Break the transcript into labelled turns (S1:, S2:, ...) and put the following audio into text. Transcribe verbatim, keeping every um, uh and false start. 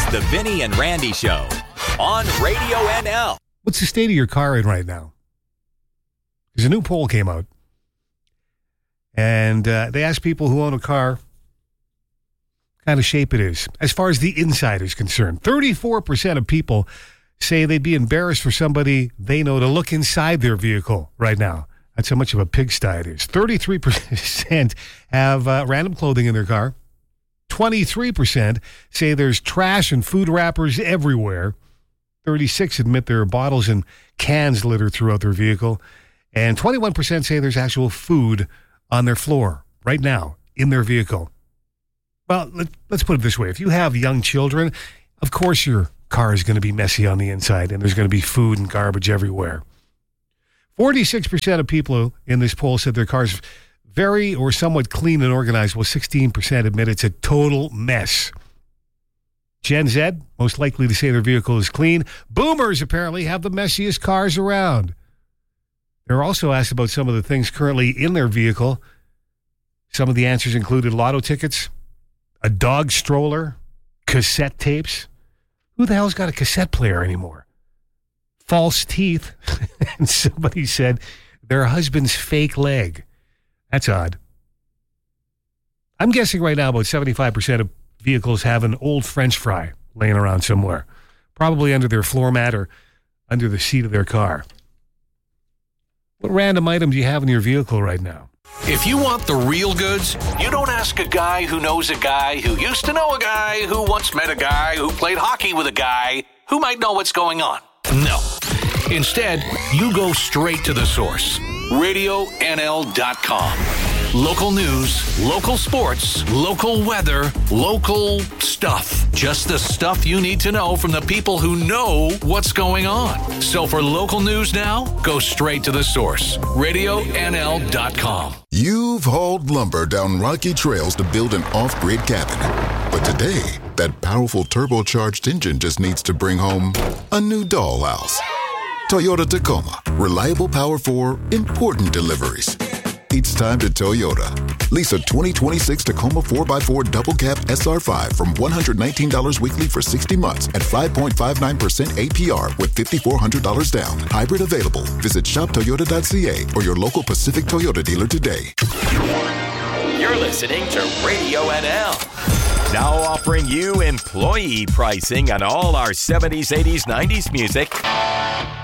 S1: The Vinny and Randy Show on Radio N L.
S2: What's the state of your car in right now? There's a new poll came out. And uh, they asked people who own a car what kind of shape it is. As far as the inside is concerned, thirty-four percent of people say they'd be embarrassed for somebody they know to look inside their vehicle right now. That's how much of a pigsty it is. thirty-three percent have uh, random clothing in their car. twenty-three percent say there's trash and food wrappers everywhere. thirty-six admit there are bottles and cans littered throughout their vehicle. And twenty-one percent say there's actual food on their floor right now in their vehicle. Well, let, let's put it this way. If you have young children, of course your car is going to be messy on the inside and there's going to be food and garbage everywhere. forty-six percent of people in this poll said their car's very or somewhat clean and organized, while sixteen percent admit it's a total mess. Gen Z, most likely to say their vehicle is clean. Boomers apparently have the messiest cars around. They're also asked about some of the things currently in their vehicle. Some of the answers included lotto tickets, a dog stroller, cassette tapes. Who the hell's got a cassette player anymore? False teeth. And somebody said their husband's fake leg. That's odd. I'm guessing right now about seventy-five percent of vehicles have an old French fry laying around somewhere, probably under their floor mat or under the seat of their car. What random item do you have in your vehicle right now?
S3: If you want the real goods, you don't ask a guy who knows a guy who used to know a guy who once met a guy who played hockey with a guy who might know what's going on. No. Instead, you go straight to the source. radio N L dot com. Local news, local sports, local weather, local stuff. Just the stuff you need to know from the people who know what's going on. So for local news now, go straight to the source. radio N L dot com.
S4: You've hauled lumber down rocky trails to build an off-grid cabin. But today, that powerful turbocharged engine just needs to bring home a new dollhouse. Toyota Tacoma. Reliable power for important deliveries. It's time to Toyota. Lease a twenty twenty-six Tacoma four by four double cab S R five from one hundred nineteen dollars weekly for sixty months at five point five nine percent A P R with five thousand four hundred dollars down. Hybrid available. Visit shop toyota dot c a or your local Pacific Toyota dealer today.
S1: You're listening to Radio N L. Now offering you employee pricing on all our seventies, eighties, nineties music